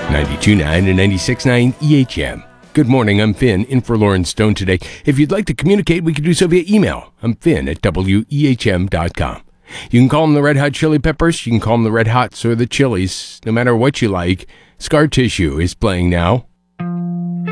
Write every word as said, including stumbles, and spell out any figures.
ninety-two point nine and ninety-six point nine E H M. Good morning, I'm Finn, in for Lauren Stone today. If you'd like to communicate, we can do so via email. I'm Finn at W E H M dot com. You can call them the Red Hot Chili Peppers, you can call them the Red Hots or the Chilies. No matter what you like, Scar Tissue is playing now.